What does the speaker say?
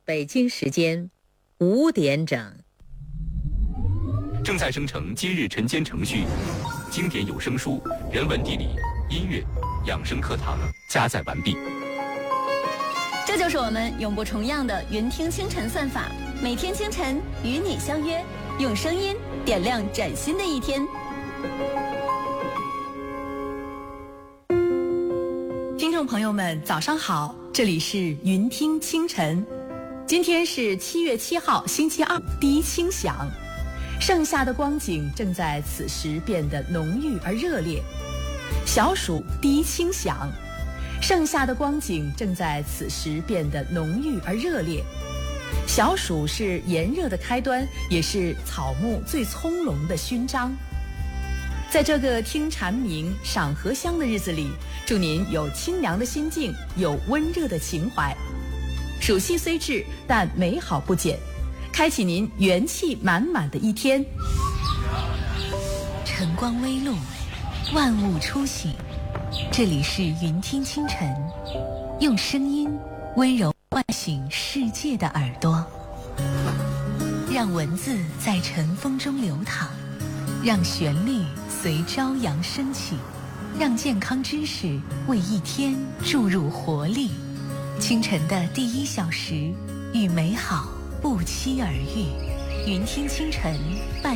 北京时间5点整。 正在生成今日晨间程序，经典有声书、人文地理、音乐、养生课堂加载完毕。 这就是我们永不重样的云听清晨算法，每天清晨与你相约，用声音点亮崭新的一天。 听众朋友们，早上好，这里是云听清晨。今天是7月7号，星期二，第一清响。盛夏的光景正在此时变得浓郁而热烈。小暑第一清响，盛夏的光景正在此时变得浓郁而热烈。小暑是炎热的开端，也是草木最葱茏的勋章。在这个听蝉鸣、赏荷香的日子里，祝您有清凉的心境，有温热的情怀。暑气虽至，但美好不减，开启您元气满满的一天。 晨光微露，万物初醒，这里是云听清晨，用声音温柔唤醒世界的耳朵，让文字在晨风中流淌，让旋律随朝阳升起，让健康知识为一天注入活力。清晨的第1小时，与美好不期而遇。云听清晨伴